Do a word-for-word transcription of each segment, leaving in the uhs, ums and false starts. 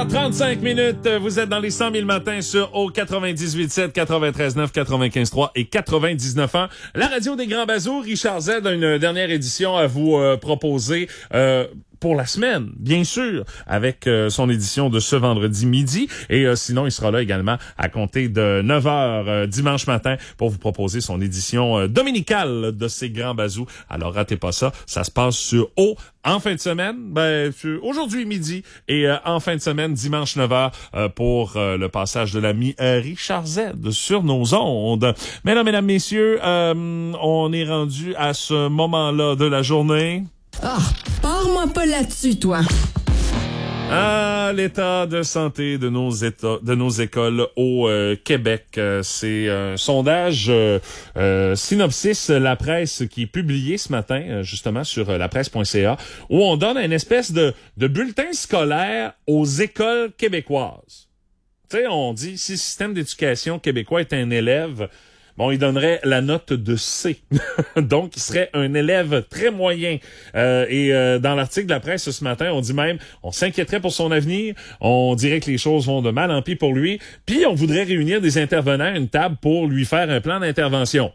heures trente-cinq minutes. Vous êtes dans les cent mille matins sur au quatre-vingt-dix-huit sept, quatre-vingt-treize neuf, quatre-vingt-quinze trois et quatre-vingt-dix-neuf ans. La radio des Grands Bazous. Richard Z a une dernière édition à vous euh, proposer. Euh, pour la semaine, bien sûr, avec euh, son édition de ce vendredi midi. Et euh, sinon, il sera là également à compter de neuf heures euh, dimanche matin pour vous proposer son édition euh, dominicale de ces Grands Bazous. Alors, ratez pas ça. Ça se passe sur O en fin de semaine, ben aujourd'hui midi et euh, en fin de semaine, dimanche neuf heures euh, pour euh, le passage de l'ami euh, Richard Z sur nos ondes. Mesdames, mesdames, messieurs, euh, on est rendu à ce moment-là de la journée. Ah, pars-moi pas là-dessus, toi. Ah, l'état de santé de nos états, de nos écoles au euh, Québec. Euh, c'est un sondage euh, euh, Synopsis La Presse qui est publié ce matin, euh, justement, sur euh, lapresse point c a, où on donne une espèce de, de bulletin scolaire aux écoles québécoises. Tu sais, on dit, si le système d'éducation québécois est un élève, bon, il donnerait la note de C. Donc, il serait un élève très moyen. Euh, et euh, dans l'article de la presse ce matin, on dit même, on s'inquiéterait pour son avenir, on dirait que les choses vont de mal en pis pour lui, puis on voudrait réunir des intervenants à une table pour lui faire un plan d'intervention.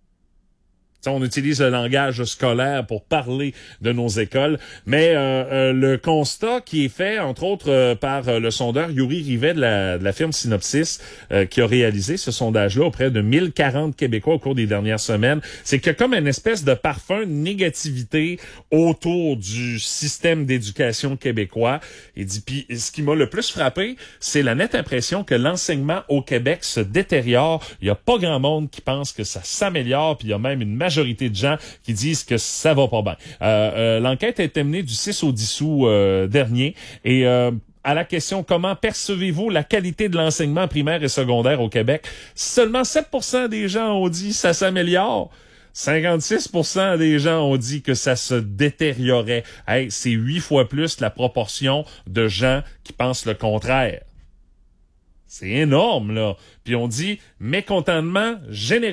T'sais, on utilise le langage scolaire pour parler de nos écoles, mais euh, euh, le constat qui est fait, entre autres, euh, par euh, le sondeur Yuri Rivet de la, de la firme Synopsis, euh, qui a réalisé ce sondage-là auprès de mille quarante Québécois au cours des dernières semaines, c'est qu'il y a comme une espèce de parfum de négativité autour du système d'éducation québécois. Il dit, puis ce qui m'a le plus frappé, c'est la nette impression que l'enseignement au Québec se détériore. Il y a pas grand monde qui pense que ça s'améliore, puis il y a même une majorité de gens qui disent que ça va pas bien. Euh, euh, l'enquête a été menée du six au dix août euh, dernier et euh, à la question « Comment percevez-vous la qualité de l'enseignement primaire et secondaire au Québec ?» Seulement sept pour cent des gens ont dit « ça s'améliore ». cinquante-six pour cent des gens ont dit que ça se détériorait. Hey, c'est huit fois plus la proportion de gens qui pensent le contraire. C'est énorme, là. Puis on dit « mécontentement généralisé ».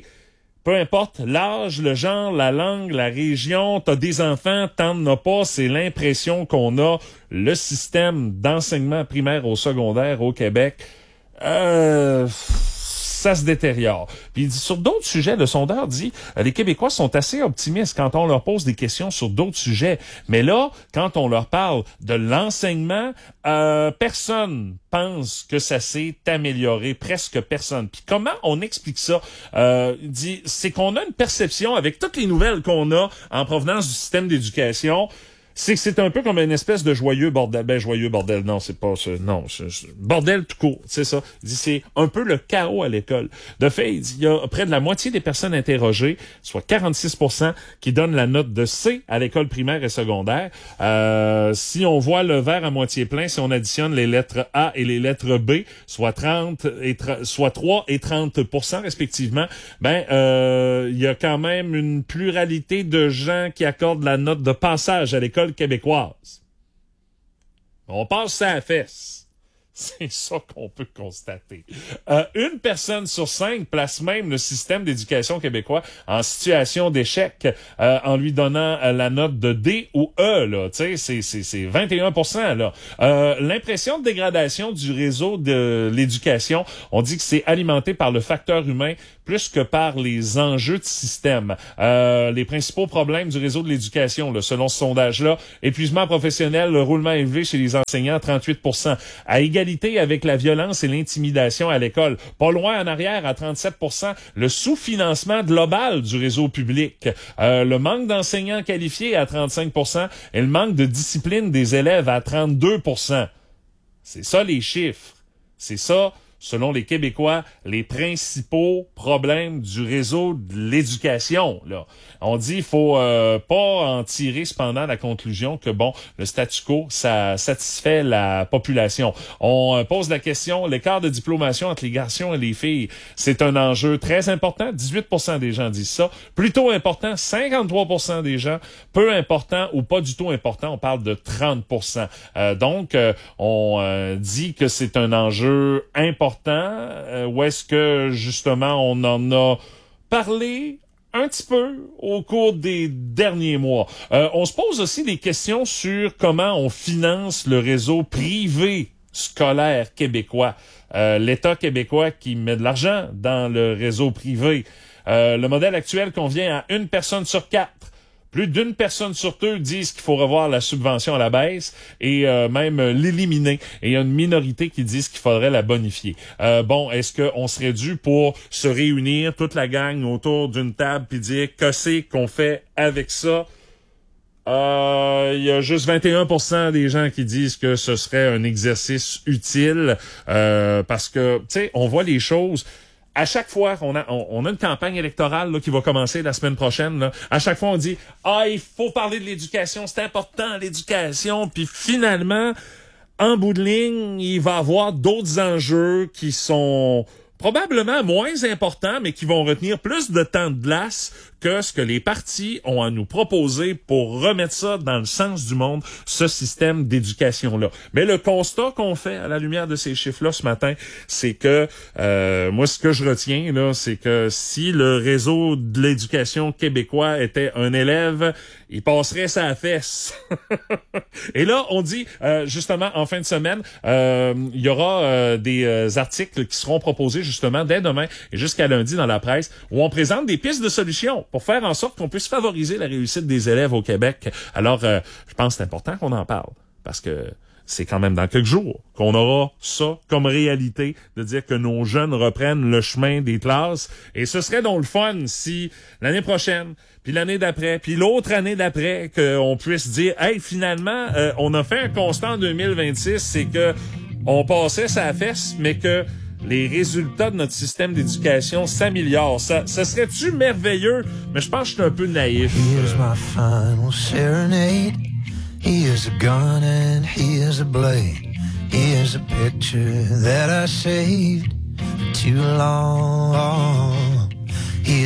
Peu importe l'âge, le genre, la langue, la région, t'as des enfants, t'en as pas, c'est l'impression qu'on a. Le système d'enseignement primaire au secondaire au Québec, euh, ça se détériore. Puis sur d'autres sujets, le sondeur dit, les Québécois sont assez optimistes quand on leur pose des questions sur d'autres sujets. Mais là, quand on leur parle de l'enseignement, euh, personne pense que ça s'est amélioré, presque personne. Puis comment on explique ça? Euh, dit, c'est qu'on a une perception, avec toutes les nouvelles qu'on a en provenance du système d'éducation, c'est que c'est un peu comme une espèce de joyeux bordel. Ben, joyeux bordel, non, c'est pas ça. Non, c'est, c'est, bordel tout court, c'est ça. Il dit, c'est un peu le chaos à l'école. De fait, il dit, il y a près de la moitié des personnes interrogées, soit quarante-six pour cent, qui donnent la note de C à l'école primaire et secondaire. Euh, si on voit le verre à moitié plein, si on additionne les lettres A et les lettres B, soit trente et tra- soit trois et trente pour cent respectivement, ben, euh, il y a quand même une pluralité de gens qui accordent la note de passage à l'école québécoise. On passe ça à la fesse. C'est ça qu'on peut constater. Euh, une personne sur cinq place même le système d'éducation québécois en situation d'échec euh, en lui donnant euh, la note de D ou E. Là, tu sais, c'est c'est c'est vingt et un pour cent là. Euh, l'impression de dégradation du réseau de l'éducation, on dit que c'est alimenté par le facteur humain plus que par les enjeux de système. Euh, les principaux problèmes du réseau de l'éducation, là, selon ce sondage-là, épuisement professionnel, le roulement élevé chez les enseignants, trente-huit pour cent. À égalité avec la violence et l'intimidation à l'école. Pas loin en arrière, à trente-sept pour cent, le sous-financement global du réseau public. Euh, le manque d'enseignants qualifiés à trente-cinq pour cent et le manque de discipline des élèves à trente-deux pour cent. C'est ça les chiffres. C'est ça, selon les Québécois, les principaux problèmes du réseau de l'éducation. Là, on dit il faut euh, pas en tirer cependant la conclusion que bon, le statu quo, ça satisfait la population. On euh, pose la question, l'écart de diplomation entre les garçons et les filles, c'est un enjeu très important. dix-huit pour cent des gens disent ça. Plutôt important, cinquante-trois pour cent des gens. Peu important ou pas du tout important, on parle de trente pour cent. Euh, donc, euh, on euh, dit que c'est un enjeu important. Euh, où est-ce que, justement, on en a parlé un petit peu au cours des derniers mois. Euh, on se pose aussi des questions sur comment on finance le réseau privé scolaire québécois. Euh, L'État québécois qui met de l'argent dans le réseau privé. Euh, le modèle actuel convient à une personne sur quatre. Plus d'une personne sur deux disent qu'il faut revoir la subvention à la baisse et euh, même l'éliminer. Et il y a une minorité qui disent qu'il faudrait la bonifier. Euh, bon, est-ce qu'on serait dû pour se réunir, toute la gang, autour d'une table puis dire que c'est qu'on fait avec ça? Euh, il y a juste vingt et un pour cent des gens qui disent que ce serait un exercice utile euh, parce que, tu sais, on voit les choses... À chaque fois qu'on a, on, on a une campagne électorale là, qui va commencer la semaine prochaine, là, à chaque fois on dit « Ah, il faut parler de l'éducation, c'est important l'éducation », puis finalement, en bout de ligne, il va y avoir d'autres enjeux qui sont probablement moins importants, mais qui vont retenir plus de temps de glace que ce que les partis ont à nous proposer pour remettre ça dans le sens du monde, ce système d'éducation-là. Mais le constat qu'on fait à la lumière de ces chiffres-là ce matin, c'est que, euh, moi, ce que je retiens, là, c'est que si le réseau de l'éducation québécois était un élève, il passerait sa fesse. Et là, on dit, euh, justement, en fin de semaine, euh, il y aura euh, des euh, articles qui seront proposés, justement, dès demain et jusqu'à lundi dans la presse, où on présente des pistes de solutions pour faire en sorte qu'on puisse favoriser la réussite des élèves au Québec. Alors, euh, je pense que c'est important qu'on en parle, parce que c'est quand même dans quelques jours qu'on aura ça comme réalité, de dire que nos jeunes reprennent le chemin des classes. Et ce serait donc le fun si l'année prochaine, puis l'année d'après, puis l'autre année d'après, qu'on puisse dire, hey, finalement, euh, on a fait un constat en deux mille vingt-six, c'est que on passait sa fesse, mais que les résultats de notre système d'éducation s'améliorent. Ça, ça serait-tu merveilleux? Mais je pense que je suis un peu naïf. Here's my final serenade. Here's a gun and here's a blade. Here's a picture that I saved for too long.